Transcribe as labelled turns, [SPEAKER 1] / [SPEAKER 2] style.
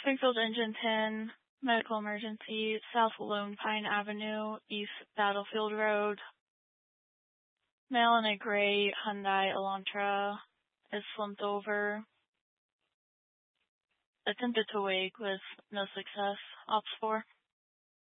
[SPEAKER 1] Springfield Engine 10, medical emergency, South Lone Pine Avenue, East Battlefield Road. Male in a gray Hyundai Elantra is slumped over. Attempted to wake with no success. Ops 4.